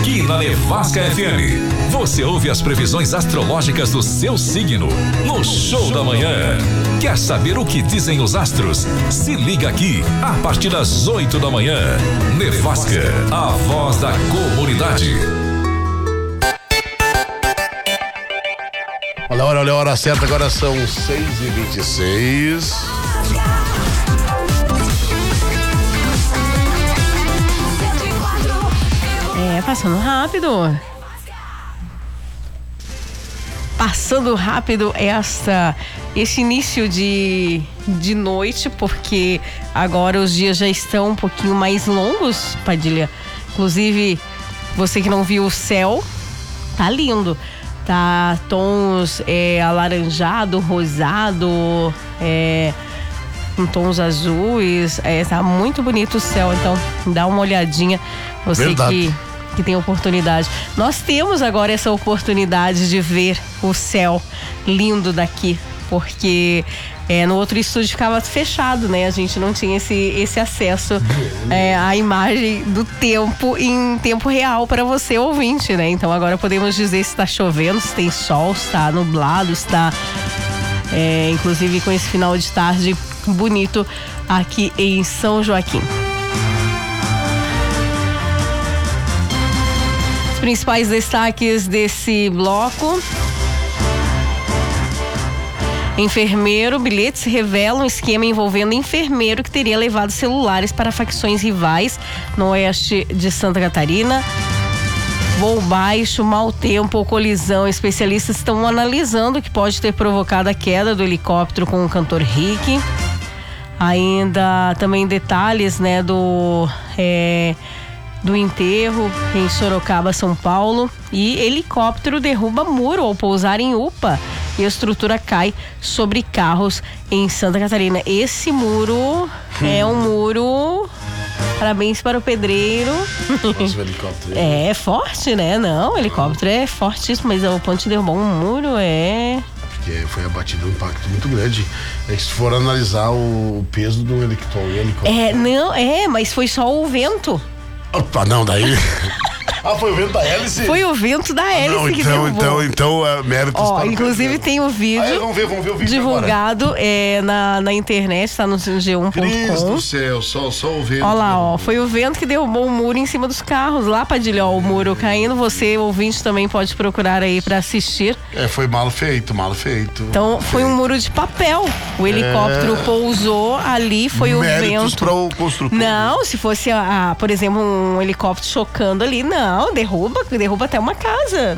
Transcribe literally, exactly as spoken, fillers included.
Aqui na Nevasca F M, você ouve as previsões astrológicas do seu signo no Show da Manhã. Quer saber o que dizem os astros? Se liga aqui a partir das oito da manhã. Nevasca, a voz da comunidade. Olha a hora, olha a hora certa, agora são seis e vinte e seis. É, passando rápido. Passando rápido esta, esse início de, de noite, porque agora os dias já estão um pouquinho mais longos, Padilha. Inclusive, você que não viu o céu, tá lindo. Tá tons é, alaranjado, rosado, é, com tons azuis. É, tá muito bonito o céu, então dá uma olhadinha. Você Verdade. que, que tem oportunidade. Nós temos agora essa oportunidade de ver o céu lindo daqui, porque é, no outro estúdio ficava fechado, né? A gente não tinha esse, esse acesso é, à imagem do tempo em tempo real para você, ouvinte, né? Então agora podemos dizer se está chovendo, se tem sol, se está nublado, se está é, inclusive com esse final de tarde bonito aqui em São Joaquim. Os principais destaques desse bloco: enfermeiro, bilhetes revelam esquema envolvendo enfermeiro que teria levado celulares para facções rivais no oeste de Santa Catarina. Voo baixo, mau tempo ou colisão. Especialistas estão analisando o que pode ter provocado a queda do helicóptero com o cantor Rick. Ainda também detalhes, né, do... É, do enterro em Sorocaba, São Paulo. E helicóptero derruba muro ao pousar em UPA e a estrutura cai sobre carros em Santa Catarina. Esse muro hum. é um muro... Parabéns para o pedreiro. Nossa, o helicóptero. É, é forte, né? Não, o helicóptero é fortíssimo, mas o ponto de derrubar um muro é... Porque foi abatido um impacto muito grande. É que se for analisar o peso do helicóptero... É, não, é, mas foi só o vento. Opa, não, daí... Ah, foi o vento da hélice? Foi o vento da hélice ah, não, que então, derrubou. Então, então, é, méritos Ó, para inclusive o tem o vídeo, ah, vamos ver, vamos ver o vídeo divulgado é, na, na internet, tá no G um ponto com. Deus do céu, só, só o vento. Olha lá, ó, foi o vento que derrubou o muro em cima dos carros. Lá, Padilha, ó, o muro caindo. Você, ouvinte, também pode procurar aí pra assistir. É, foi mal feito, mal feito. Então, mal foi feito. um muro de papel. O helicóptero é... pousou ali, foi méritos o vento. Para o construtor. Não, se fosse, a, a, por exemplo, um helicóptero chocando ali, não, derruba, derruba até uma casa.